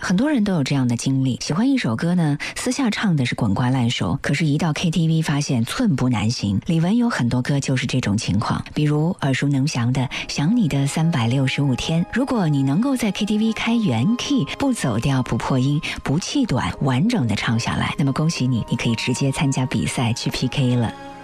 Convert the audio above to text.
很多人都有这样的经历，喜欢一首歌呢，私下唱的是滚瓜烂熟，可是一到 KTV 发现寸步难行。李玟有很多歌就是这种情况，比如耳熟能详的《想你的365天》。如果你能够在 KTV 开原 key， 不走调不破音不气短，完整的唱下来，那么恭喜你，你可以直接参加比赛去 PK 了。